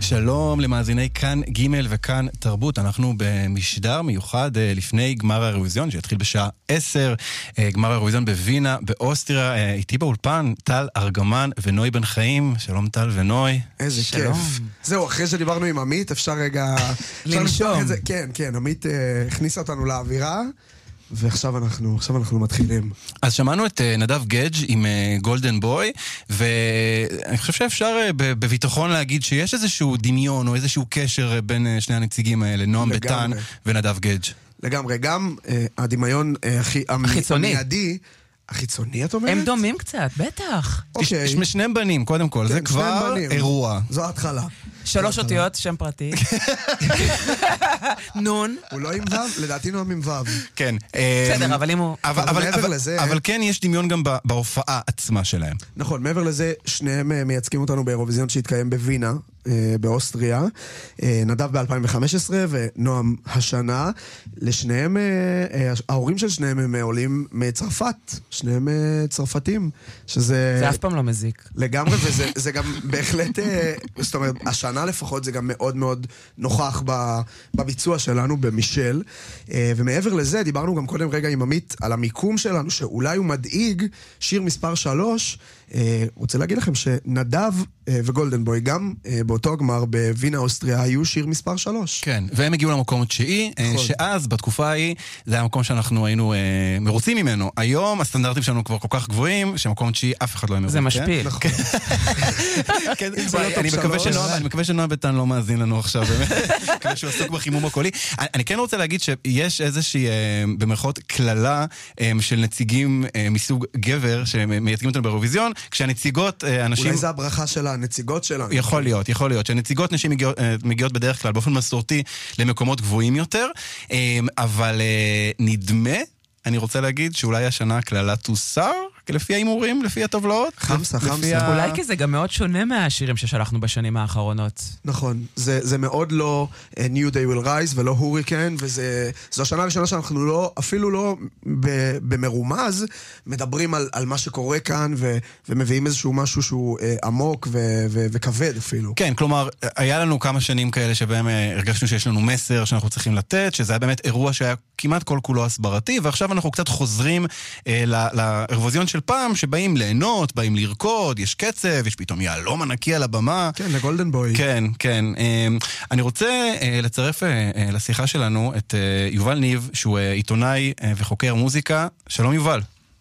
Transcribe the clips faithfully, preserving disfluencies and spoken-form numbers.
שלום למאזיני כאן ג' וכאן תרבות. אנחנו במשדר מיוחד לפני גמר האירוויזיון שיתחיל בשעה עשר. גמר האירוויזיון בווינה באוסטריה. איתי באולפן טל ארגמן ונוי בן חיים. שלום טל ונוי. איזה כיף. זהו, אחרי שדיברנו עם עמית אפשר רגע לנשום. כן, כן, עמית הכניסה אותנו לאווירה ועכשיו אנחנו, עכשיו אנחנו מתחילים. אז שמענו את נדב גדג' עם גולדן בוי, ואני חושב שאפשר בביטחון להגיד שיש איזשהו דמיון או איזשהו קשר בין שני הנציגים האלה, נועם ביטן ונדב גדג'. לגמרי, גם הדמיון החיצוני. המיידי, החיצוני את אומרת? הם דומים קצת, בטח. אוקיי. יש שני בנים, קודם כל, זה כבר אירוע. זו ההתחלה. שלוש אותיות, שם פרטי. נון. הוא לא עם וו? לדעתי נועם עם וו. כן. בסדר, אבל אם הוא... אבל כן, יש דמיון גם בהופעה עצמה שלהם. נכון, מעבר לזה, שניהם מייצגים אותנו באירוויזיון שהתקיים בווינה, באוסטריה. נדב ב-אלפיים וחמש עשרה ונועם השנה. לשניהם, ההורים של שניהם הם עולים מצרפת. שניהם צרפתים, שזה... זה אף פעם לא מזיק. לגמרי, וזה גם בהחלט, זאת אומרת, השנה לפחות זה גם מאוד מאוד נוכח בביצוע שלנו, במישל. ומעבר לזה, דיברנו גם קודם רגע עם עמית על המיקום שלנו, שאולי הוא מדאיג, שיר מספר שלוש. רוצה להגיד לכם שנדב וגולדן בוי גם באותו גמר בווינה אוסטריה היו שיר מספר שלוש. כן, והם הגיעו למקום התשיעי, שאז בתקופה ההיא זה היה מקום שאנחנו היינו מרוצים ממנו. היום הסטנדרטים שלנו כבר כל כך גבוהים שהמקום התשיעי אף אחד לא מרוצה. זה משפיל. אני מקווה שנועם ביטן לא מאזין לנו עכשיו, מקווה שהוא עסוק בחימום הקולי. אני כן רוצה להגיד שיש איזושהי במרכאות כללה של נציגים מסוג גבר שמייצגים אותנו באירוויזיון, כשהנציגות אנשים... אולי זה הברכה של הנציגות שלנו. יכול להיות, יכול להיות, שהנציגות נשים מגיעות, מגיעות בדרך כלל באופן מסורתי למקומות גבוהים יותר, אבל נדמה, אני רוצה להגיד שאולי השנה הכללה תוסר, לפי האימורים, לפי הטבלאות. חמסה, חמסה. אולי כי זה גם מאוד שונה מהשירים ששלחנו בשנים האחרונות. נכון, זה, זה מאוד לא uh, New Day Will Rise ולא הוריקן, וזו השנה הראשונה שאנחנו לא, אפילו לא במרומז, מדברים על, על מה שקורה כאן, ו, ומביאים איזשהו משהו שהוא uh, עמוק ו, ו, וכבד אפילו. כן, כלומר, היה לנו כמה שנים כאלה שבהם הרגשנו שיש לנו מסר שאנחנו צריכים לתת, שזה היה באמת אירוע שהיה כמעט כל כולו הסברתי, ועכשיו אנחנו קצת חוזרים uh, לאירוויזיון של פעם, שבאים ליהנות, באים לרקוד, יש קצב, יש פתאום יעלום ענקי על הבמה. כן, לגולדן בוי. כן, כן. אני רוצה לצרף לשיחה שלנו את יובל ניב, שהוא עיתונאי וחוקר מוזיקה. שלום יובל.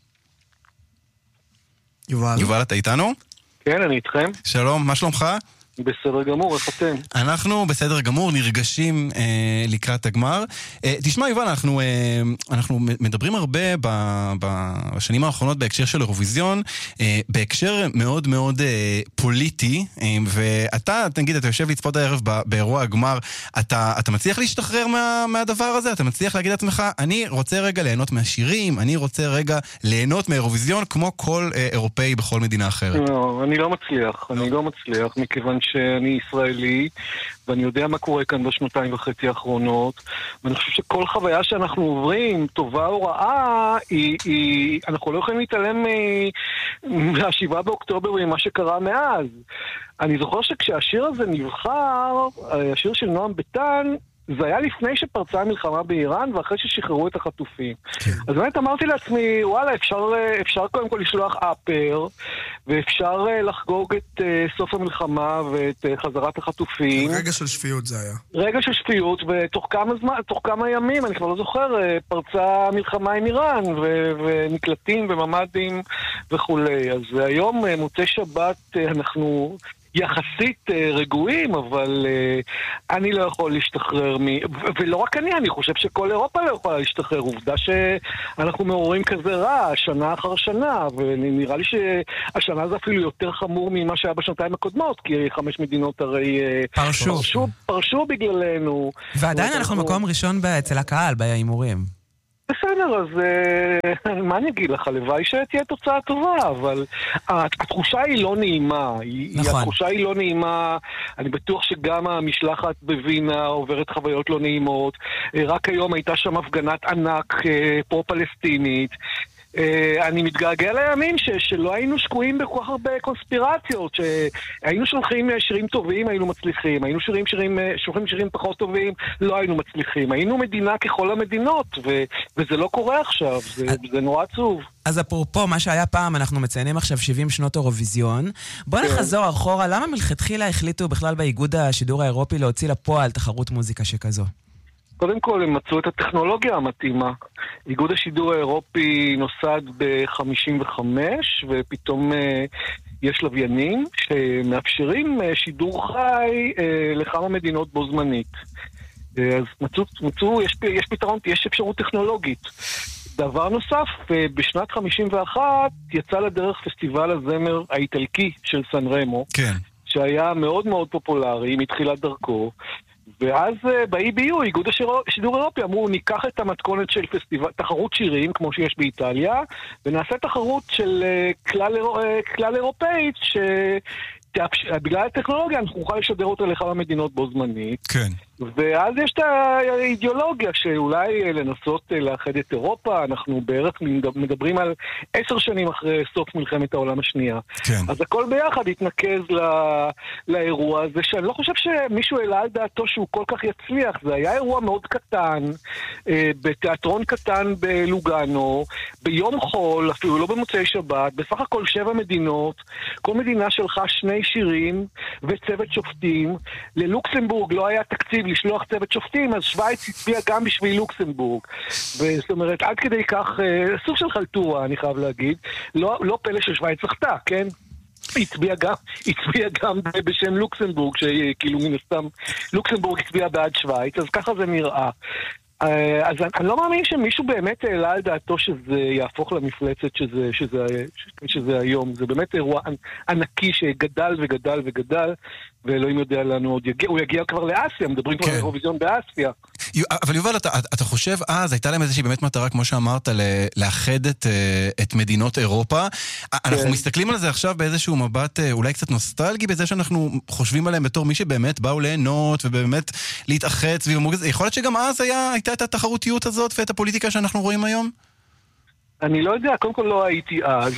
יובל. יובל, אתה איתנו? כן, אני איתכם. שלום, מה שלומך? בסדר גמור, איך אתם? אנחנו בסדר גמור, נרגשים אה, לקראת הגמר. אה, תשמע יובל, אנחנו, אה, אנחנו מדברים הרבה ב, בשנים האחרונות בהקשר של אירוויזיון, אה, בהקשר מאוד מאוד אה, פוליטי, אה, ואתה, תגיד, אתה יושב לצפות הערב ב, באירוע הגמר, אתה, אתה מצליח להשתחרר מה, מהדבר הזה? אתה מצליח להגיד לעצמך, אני רוצה רגע ליהנות מהשירים, אני רוצה רגע ליהנות מהאירוויזיון כמו כל אה, אירופאי בכל מדינה אחרת. לא, אני לא מצליח, אני לא מצליח, מכיוון שאני ישראלי, ואני יודע מה קורה כאן בשנתיים וחצי האחרונות, ואני חושב שכל חוויה שאנחנו עוברים, טובה או רעה, היא, היא, אנחנו לא יכולים להתעלם מהשבעה באוקטובר ומה שקרה מאז. אני זוכר שכשהשיר הזה נבחר, השיר של נועם ביטן, זה היה לפני שפרצה המלחמה באיראן, ואחרי ששחררו את החטופים. כן. אז באמת אמרתי לעצמי, וואלה, אפשר, אפשר קודם כל לשלוח אפר, ואפשר לחגוג את uh, סוף המלחמה ואת uh, חזרת החטופים. רגע של שפיות זה היה. רגע של שפיות, ותוך כמה זמן, תוך כמה ימים, אני כבר לא זוכר, פרצה מלחמה עם איראן, ו- ונקלטים וממדים וכולי. אז היום, מוצאי שבת, אנחנו... יחסית רגועים, אבל אני לא יכול להשתחרר מ... ולא רק אני, אני חושב שכל אירופה לא יכולה להשתחרר. עובדה שאנחנו מעוררים כזה רע, שנה אחר שנה, ונראה לי שהשנה זה אפילו יותר חמור ממה שהיה בשנתיים הקודמות, כי חמש מדינות הרי פרשו, פרשו, פרשו בגללנו. ועדיין אנחנו מקום ראשון אצל הקהל, בהימורים. בסדר, אז מה אני אגיד לך? הלוואי שתהיה תוצאה טובה, אבל התחושה היא לא נעימה. נכון. התחושה היא לא נעימה, אני בטוח שגם המשלחת בווינה עוברת חוויות לא נעימות. רק היום הייתה שם הפגנת ענק פרו-פלסטינית. אני מתגעגע לימים שלא היינו שקועים בכל כך הרבה קונספירציות, שהיינו שולחים שירים טובים, היינו מצליחים, היינו שולחים שירים פחות טובים, לא היינו מצליחים. היינו מדינה ככל המדינות, וזה לא קורה עכשיו, זה נורא עצוב. אז אפרופו, מה שהיה פעם, אנחנו מציינים עכשיו שבעים שנות אירוויזיון. בוא נחזור אחורה, למה מלכתחילה החליטו בכלל באיגוד השידור האירופי להוציא לפועל תחרות מוזיקה שכזו? קודם כל, הם מצאו את הטכנולוגיה המתאימה. איגוד השידור האירופי נוסד ב-חמישים וחמש, ופתאום יש לוויינים שמאפשרים שידור חי לכמה מדינות בו זמנית. אז מצאו, מצאו יש, יש פתרון, יש אפשרות טכנולוגית. דבר נוסף, בשנת חמישים ואחת יצא לדרך פסטיבל הזמר האיטלקי של סן רמו, כן. שהיה מאוד מאוד פופולרי מתחילת דרכו, ואז ב-אי בי יו, איגוד השידור האירופי, אמרו, ניקח את המתכונת של פסטיבל, תחרות שירים, כמו שיש באיטליה, ונעשה תחרות של כלל, כלל אירופאית, ש... בגלל הטכנולוגיה אנחנו נוכל לשדר אותה לכמה מדינות בו זמנית. כן. ואז יש את האידיאולוגיה שאולי לנסות לאחד את אירופה, אנחנו בערך מדברים על עשר שנים אחרי סוף מלחמת העולם השנייה. כן. אז הכל ביחד התנקז לא, לאירוע הזה, שאני לא חושב שמישהו העלה על דעתו שהוא כל כך יצליח. זה היה אירוע מאוד קטן, בתיאטרון קטן בלוגאנו, ביום חול, אפילו לא במוצאי שבת, בסך הכל שבע מדינות, כל מדינה שלחה שני שירים וצוות שופטים. ללוקסמבורג לא היה תקציב לשלוח צוות שופטים, אז שוויץ הצביע גם בשביל לוקסמבורג. זאת אומרת, עד כדי כך, סוג של חלטורה, אני חייב להגיד. לא, לא פלא ששוויץ זכתה, כן? הצביע גם, הצביע גם בשם לוקסמבורג, שכאילו מן הסתם, לוקסמבורג הצביע בעד שוויץ, אז ככה זה נראה. אז אני לא מאמין שמישהו באמת העלה על דעתו שזה יהפוך למפלצת שזה, שזה, שזה היום. זה באמת אירוע ענקי שגדל וגדל וגדל, ואלוהים יודע לנו עוד יגיע, הוא יגיע כבר לאסיה, מדברים כבר על אירוויזיון באסיה. אבל יובל, אתה, אתה חושב, אז הייתה להם איזושהי באמת מטרה, כמו שאמרת, לאחד את, את מדינות אירופה. אנחנו מסתכלים על זה עכשיו באיזשהו מבט אולי קצת נוסטלגי, בזה שאנחנו חושבים עליהם בתור מי שבאמת באו ליהנות, ובאמת להתאחד סביב המוגז. יכול להיות שגם אז היה, הייתה את התחרותיות הזאת, ואת הפוליטיקה שאנחנו רואים היום? אני לא יודע, קודם כל לא הייתי אז.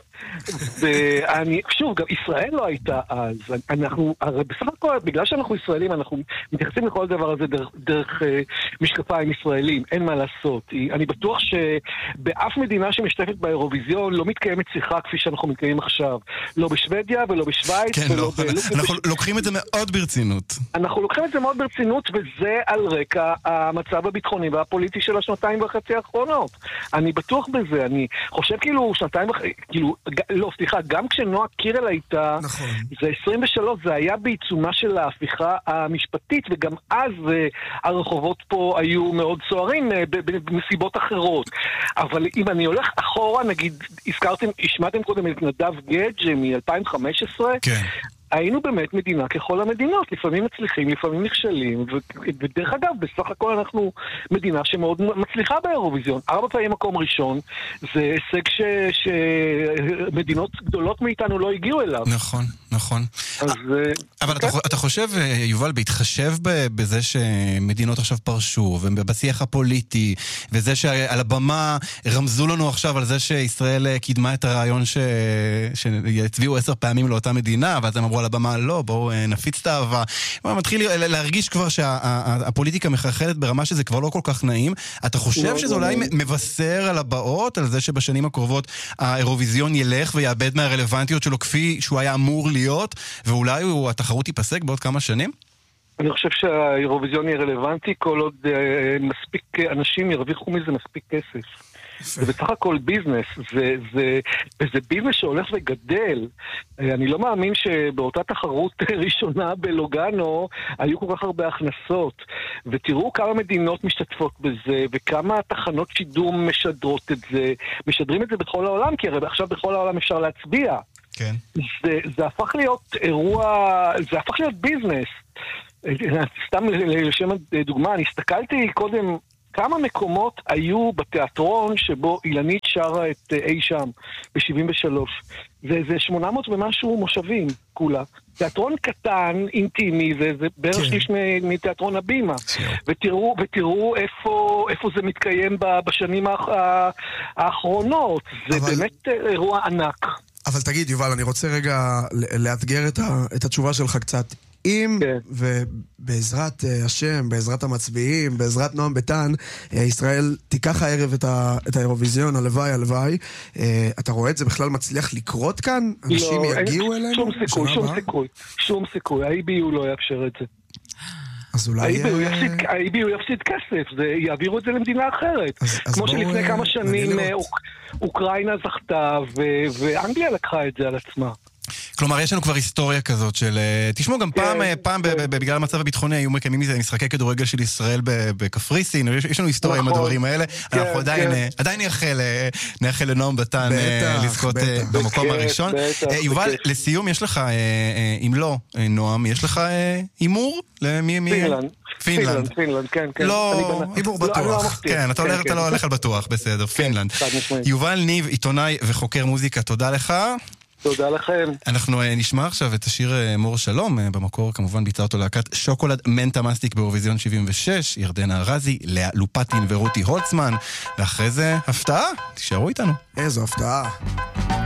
ואני, שוב, גם ישראל לא הייתה אז. אנחנו, הרי בסך הכל, בגלל שאנחנו ישראלים, אנחנו מתייחסים לכל דבר הזה דרך, דרך אה, משקפיים ישראלים, אין מה לעשות. אני בטוח שבאף מדינה שמשתתפת באירוויזיון לא מתקיימת שיחה כפי שאנחנו מתקיימים עכשיו. לא בשוודיה ולא בשוויץ. כן, ולא לא. ב- אנחנו בש... לוקחים את זה מאוד ברצינות. אנחנו לוקחים את זה מאוד ברצינות, וזה על רקע המצב הביטחוני והפוליטי של השנתיים וחצי האחרונות. אני בטוח בזה. אני חושב כאילו שנתיים וחצי, כאילו, לא, סליחה, גם כשנועה קירל הייתה, נכון. זה עשרים ושלוש, זה היה בעיצומה של ההפיכה המשפטית, וגם אז הרחובות פה היו מאוד סוערים במסיבות אחרות. אבל אם אני הולך אחורה, נגיד, הזכרתם, השמעתם קודם את נדב גדג' מ-אלפיים וחמש עשרה, כן. היינו באמת מדינה ככל המדינות, לפעמים מצליחים, לפעמים נכשלים, ודרך אגב, בסך הכל אנחנו מדינה שמאוד מצליחה באירוויזיון. ארבע פעמים מקום ראשון, זה הישג שמדינות גדולות מאיתנו לא הגיעו אליו. נכון, נכון. אז... אבל אתה, אתה חושב, יובל, בהתחשב בזה שמדינות עכשיו פרשו, ובשיח הפוליטי, וזה שעל הבמה רמזו לנו עכשיו על זה שישראל קידמה את הרעיון ש... שיצביעו עשר פעמים לאותה מדינה, ואז הם אמרו על הבמה, לא, בואו נפיץ את האהבה. מתחיל להרגיש כבר שהפוליטיקה מחלחלת ברמה שזה כבר לא כל כך נעים. אתה חושב שזה אולי מבשר על הבאות, על זה שבשנים הקרובות האירוויזיון ילך ויאבד מהרלוונטיות שלו כפי שהוא היה אמור להיות, ואולי התחרות תיפסק בעוד כמה שנים? אני חושב שהאירוויזיון יהיה רלוונטי כל עוד מספיק אנשים ירוויחו מזה מספיק כסף. זה בסך הכל ביזנס, זה, זה, זה ביזנס שהולך וגדל. אני לא מאמין שבאותה תחרות ראשונה בלוגאנו היו כל כך הרבה הכנסות. ותראו כמה מדינות משתתפות בזה, וכמה תחנות שידור משדרות את זה. משדרים את זה בכל העולם, כי הרי עכשיו בכל העולם אפשר להצביע. כן. זה, זה הפך להיות אירוע, זה הפך להיות ביזנס. סתם לשם דוגמה, אני הסתכלתי קודם, כמה מקומות היו בתיאטרון שבו אילנית שרה את אי שם ב-שבעים ושלוש. זה, זה שמונה מאות ומשהו מושבים כולה. תיאטרון קטן, אינטימי, זה, זה בערך שליש מתיאטרון הבימה. ותראו, ותראו איפה, איפה זה מתקיים בשנים האחרונות. זה אבל... באמת אירוע ענק. אבל תגיד, יובל, אני רוצה רגע לאתגר את, ה, את התשובה שלך קצת. אם, ובעזרת השם, בעזרת המצביעים, בעזרת נועם ביטן, ישראל תיקח הערב את, ה, את האירוויזיון, הלוואי, הלוואי, אתה רואה את זה בכלל מצליח לקרות כאן? אנשים לא, יגיעו אלינו? שום סיכוי, שום סיכוי, שום סיכוי, ה-איי בי יו לא יאפשר את זה. אז אולי... ה-איי בי יו יפסיד כסף, יעבירו את זה למדינה אחרת. כמו שלפני כמה שנים אוקראינה זכתה, ואנגליה לקחה את זה על עצמה. כלומר, יש לנו כבר היסטוריה כזאת של... תשמעו, גם פעם, פעם בגלל המצב הביטחוני היו מקיימים מזה משחקי כדורגל של ישראל בקפריסין, יש לנו היסטוריה עם הדברים האלה, אנחנו עדיין נאחל לנועם ביטן לזכות במקום הראשון. יובל, לסיום, יש לך, אם לא, נועם, יש לך הימור? פינלנד. פינלנד, פינלנד, כן, כן. לא, הימור בטוח. כן, אתה לא הולך על בטוח, בסדר, פינלנד. יובל ניב, עיתונאי וחוקר מוזיקה, תודה לך. תודה לכם. אנחנו נשמע עכשיו את השיר מור שלום, במקור כמובן ביצעה אותו להקת שוקולד מנטה מסטיק באירוויזיון שבעים ושש, ירדנה ארזי, לאה לופטין ורותי הולצמן, ואחרי זה הפתעה, תישארו איתנו. איזו הפתעה.